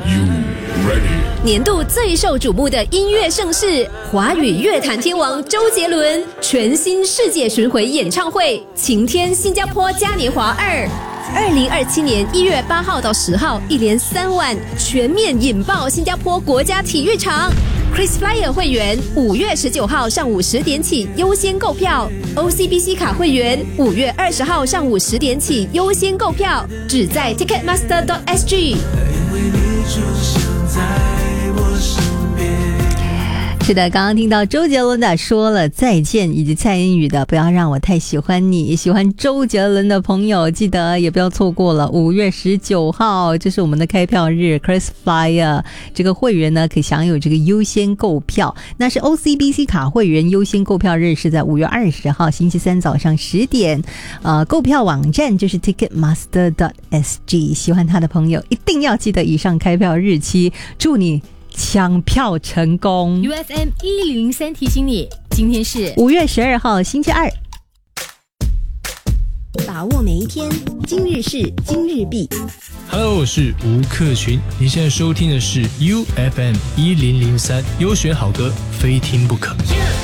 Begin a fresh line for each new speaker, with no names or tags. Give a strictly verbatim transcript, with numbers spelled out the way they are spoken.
年度最受瞩目的音乐盛事，华语乐坛天王周杰伦全新世界巡回演唱会晴天新加坡嘉年华二，二零二七年一月八号到十号，一连三晚全面引爆新加坡国家体育场。KrisFlyer 会员五月十九号上午十点起优先购票 ，O C B C 卡会员五月二十号上午十点起优先购票，只在 Ticketmaster dot S G。
是的，刚刚听到周杰伦的说了再见，以及蔡依宇的不要让我太喜欢你。喜欢周杰伦的朋友记得也不要错过了五月十九号，这是我们的开票日。 KrisFlyer 这个会员呢可以享有这个优先购票，那是 O C B C 卡会员优先购票日是在五月二十号星期三早上十点，呃，购票网站就是 Ticketmaster dot S G。 喜欢他的朋友一定要记得以上开票日期，祝你抢票成功。
U F M 一零零三提醒你，今天是
五月十二号星期二。
把握每一天，今日事今日毕。
Hello， 我是吴克群，你现在收听的是 U F M 一零零三，优选好歌，非听不可。